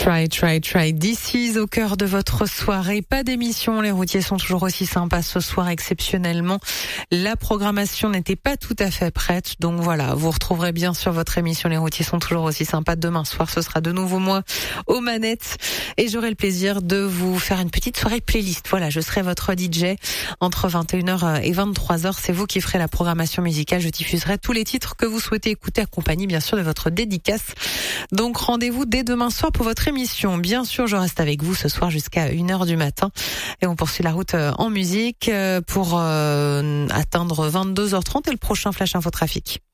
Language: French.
Try. This is au cœur de votre soirée. Pas d'émission. Les routiers sont toujours aussi sympas ce soir, exceptionnellement. La programmation n'était pas tout à fait prête. Donc voilà, vous retrouverez bien sûr votre émission. Les routiers sont toujours aussi sympas. Demain soir, ce sera de nouveau moi aux manettes. Et j'aurai le plaisir de vous faire une petite soirée playlist. Voilà, je serai votre DJ entre 21h et 23h. C'est vous qui ferez la programmation musicale. Je diffuserai tous les titres que vous souhaitez écouter, accompagnés bien sûr de votre dédicace. Donc rendez-vous dès demain soir pour votre émission. Bien sûr, je reste avec vous ce soir jusqu'à 1h du matin. Et on poursuit la route en musique pour atteindre 22h30 et le prochain Flash Info Trafic.